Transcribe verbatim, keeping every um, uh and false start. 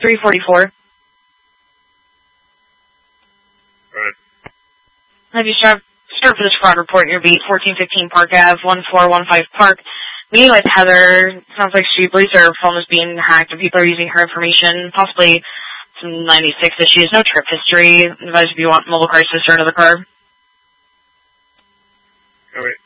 three forty-four. Right. Have you start, start for this fraud report in your beat, fourteen fifteen Park Avenue, one four one five Park. Meeting with Heather. Sounds like she believes her phone is being hacked and people are using her information, possibly some ninety-six issues, no trip history. Advise if you want mobile crisis or another car. Oh, wait.